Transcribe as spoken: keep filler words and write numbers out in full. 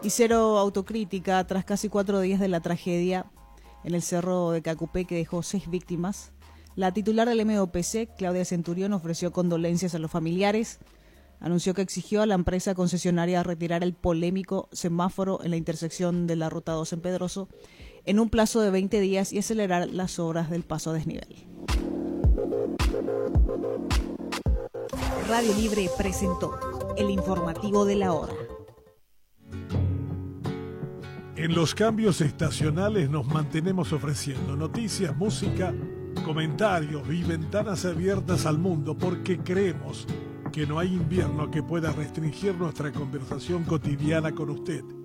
Y cero autocrítica tras casi cuatro días de la tragedia en el cerro de Cacupé que dejó seis víctimas. La titular del M O P C, Claudia Centurión, ofreció condolencias a los familiares. Anunció que exigió a la empresa concesionaria retirar el polémico semáforo en la intersección de la Ruta dos en Pedroso en un plazo de veinte días y acelerar las obras del paso a desnivel. Radio Libre presentó el informativo de la hora. En los cambios estacionales nos mantenemos ofreciendo noticias, música, comentarios y ventanas abiertas al mundo porque creemos que no hay invierno que pueda restringir nuestra conversación cotidiana con usted.